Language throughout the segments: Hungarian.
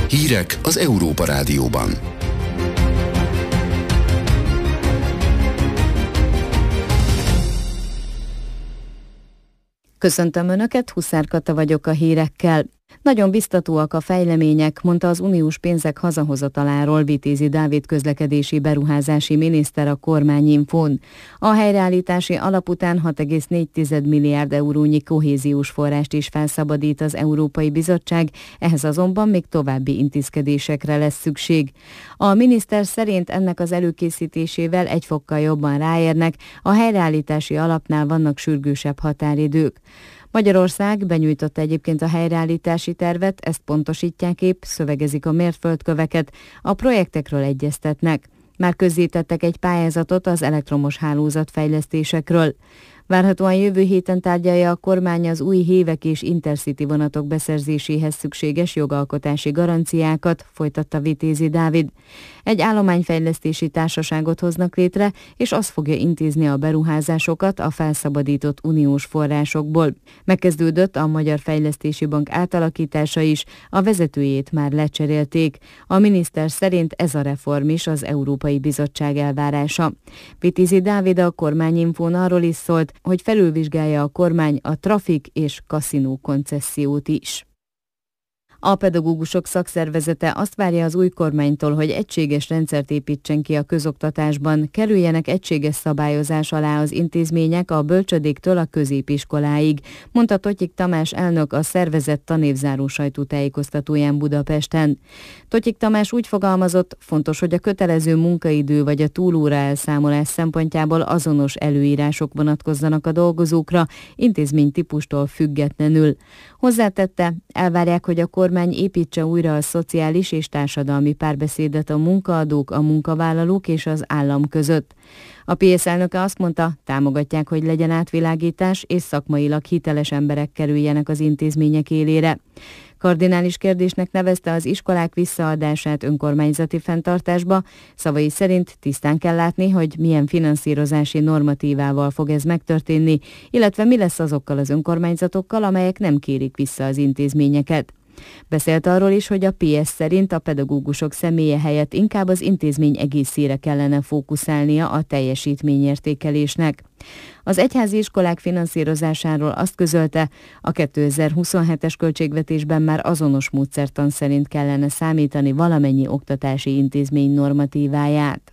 Hírek az Európa Rádióban. Köszöntöm Önöket, Huszár Kata vagyok a hírekkel. Nagyon biztatóak a fejlemények, mondta az uniós pénzek hazahozataláról Vitézi Dávid közlekedési beruházási miniszter a Kormányinfón. A helyreállítási alap után 6,4 milliárd eurónyi kohéziós forrást is felszabadít az Európai Bizottság, ehhez azonban még további intézkedésekre lesz szükség. A miniszter szerint ennek az előkészítésével egy fokkal jobban ráérnek, a helyreállítási alapnál vannak sürgősebb határidők. Magyarország benyújtotta egyébként a helyreállítási tervet, ezt pontosítják épp, szövegezik a mérföldköveket, a projektekről egyeztetnek. Már közzétettek egy pályázatot az elektromos hálózat fejlesztésekről. Várhatóan jövő héten tárgyalja a kormány az új hévek és intercity vonatok beszerzéséhez szükséges jogalkotási garanciákat, folytatta Vitézi Dávid. Egy állományfejlesztési társaságot hoznak létre, és az fogja intézni a beruházásokat a felszabadított uniós forrásokból. Megkezdődött a Magyar Fejlesztési Bank átalakítása is, a vezetőjét már lecserélték. A miniszter szerint ez a reform is az Európai Bizottság elvárása. Vitézi Dávid a Kormányinfón arról is szólt, hogy felülvizsgálja a kormány a trafik és kaszinó koncessziót is. A pedagógusok szakszervezete azt várja az új kormánytól, hogy egységes rendszert építsen ki a közoktatásban, kerüljenek egységes szabályozás alá az intézmények a bölcsödéktől a középiskoláig, mondta Totyik Tamás elnök a szervezet tanévzáró sajtótájékoztatóján Budapesten. Totyik Tamás úgy fogalmazott, fontos, hogy a kötelező munkaidő vagy a túlóra elszámolás szempontjából azonos előírások vonatkozzanak a dolgozókra, intézménytípustól függetlenül. Hozzátette, elvárják, hogy a kormány építse újra a szociális és társadalmi párbeszédet a munkaadók, a munkavállalók és az állam között. A PSZ elnöke azt mondta, támogatják, hogy legyen átvilágítás, és szakmailag hiteles emberek kerüljenek az intézmények élére. Kardinális kérdésnek nevezte az iskolák visszaadását önkormányzati fenntartásba, szavai szerint tisztán kell látni, hogy milyen finanszírozási normatívával fog ez megtörténni, illetve mi lesz azokkal az önkormányzatokkal, amelyek nem kérik vissza az intézményeket. Beszélt arról is, hogy a PS szerint a pedagógusok személye helyett inkább az intézmény egészére kellene fókuszálnia a teljesítményértékelésnek. Az egyházi iskolák finanszírozásáról azt közölte, a 2027-es költségvetésben már azonos módszertan szerint kellene számítani valamennyi oktatási intézmény normatíváját.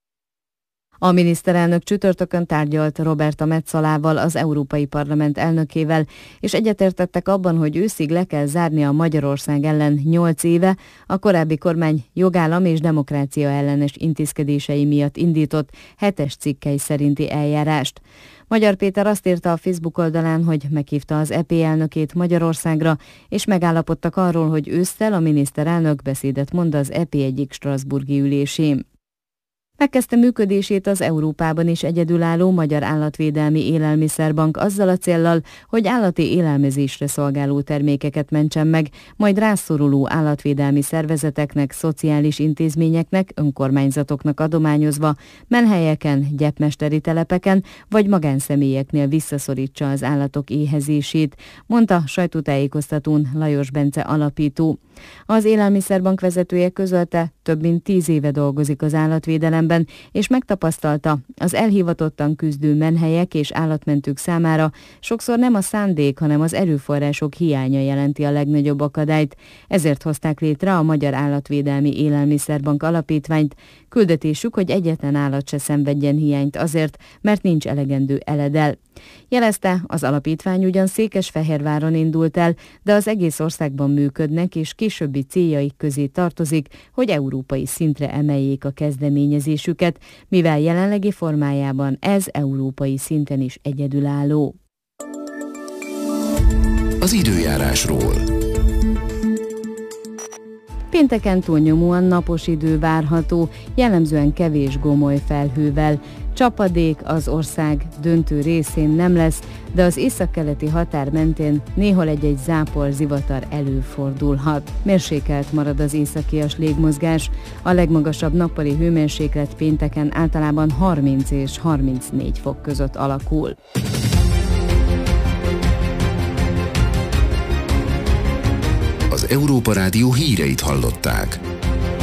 A miniszterelnök csütörtökön tárgyalt Roberta Metzolával, az Európai Parlament elnökével, és egyetértettek abban, hogy őszig le kell zárni a Magyarország ellen 8 éve a korábbi kormány jogállam és demokrácia ellenes intézkedései miatt indított 7-es cikkely szerinti eljárást. Magyar Péter azt írta a Facebook oldalán, hogy meghívta az EP elnökét Magyarországra, és megállapodtak arról, hogy ősszel a miniszterelnök beszédet mond az EP egyik strasbourgi ülésén. Megkezdte működését az Európában is egyedülálló Magyar Állatvédelmi Élelmiszerbank azzal a céllal, hogy állati élelmezésre szolgáló termékeket mentsen meg, majd rászoruló állatvédelmi szervezeteknek, szociális intézményeknek, önkormányzatoknak adományozva, menhelyeken, gyepmesteri telepeken vagy magánszemélyeknél visszaszorítsa az állatok éhezését, mondta sajtótájékoztatón Lajos Bence alapító. Az Élelmiszerbank vezetője közölte, több mint 10 éve dolgozik az állatvédelemben, és megtapasztalta, az elhivatottan küzdő menhelyek és állatmentők számára sokszor nem a szándék, hanem az erőforrások hiánya jelenti a legnagyobb akadályt. Ezért hozták létre a Magyar Állatvédelmi Élelmiszerbank alapítványt. Küldetésük, hogy egyetlen állat se szenvedjen hiányt azért, mert nincs elegendő eledel. Jelezte, az alapítvány ugyan Székesfehérváron indult el, de az egész országban működnek, és későbbi céljaik közé tartozik, hogy európai szintre emeljék a kezdeményezésüket, mivel jelenlegi formájában ez európai szinten is egyedülálló. Az időjárásról. Pénteken túlnyomóan napos idő várható, jellemzően kevés gomoly felhővel. Csapadék az ország döntő részén nem lesz, de az északkeleti határ mentén néhol egy-egy zápor, zivatar előfordulhat. Mérsékelt marad az északias légmozgás, a legmagasabb nappali hőmérséklet pénteken általában 30 és 34 fok között alakul. Az Európa Rádió híreit hallották.